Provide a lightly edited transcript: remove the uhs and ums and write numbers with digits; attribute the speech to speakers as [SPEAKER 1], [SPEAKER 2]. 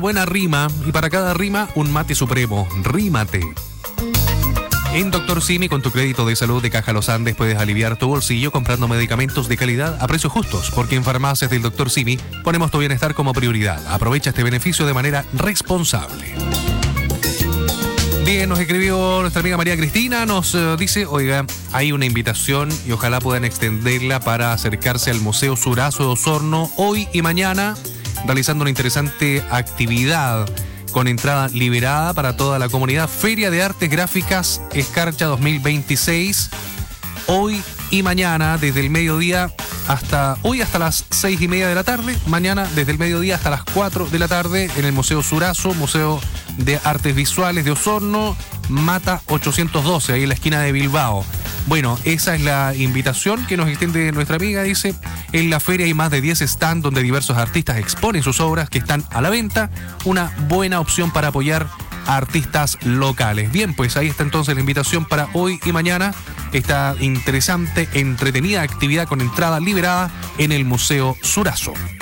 [SPEAKER 1] Buena rima, y para cada rima, un mate supremo. Rímate. En Dr. Simi, con tu crédito de salud de Caja Los Andes, puedes aliviar tu bolsillo comprando medicamentos de calidad a precios justos, porque en farmacias del Dr. Simi ponemos tu bienestar como prioridad. Aprovecha este beneficio de manera responsable. Bien, nos escribió nuestra amiga María Cristina, nos dice, oiga, hay una invitación y ojalá puedan extenderla para acercarse al Museo Surazo de Osorno hoy y mañana, realizando una interesante actividad con entrada liberada para toda la comunidad. Feria de Artes Gráficas Escarcha 2026, hoy y mañana desde el mediodía hasta las 6:30 de la tarde, mañana desde el mediodía hasta las 4 de la tarde en el Museo Surazo, Museo de Artes Visuales de Osorno, Mata 812, ahí en la esquina de Bilbao. Bueno, esa es la invitación que nos extiende nuestra amiga, dice, en la feria hay más de 10 stands donde diversos artistas exponen sus obras que están a la venta, una buena opción para apoyar a artistas locales. Bien, pues ahí está entonces la invitación para hoy y mañana, esta interesante, entretenida actividad con entrada liberada en el Museo Surazo.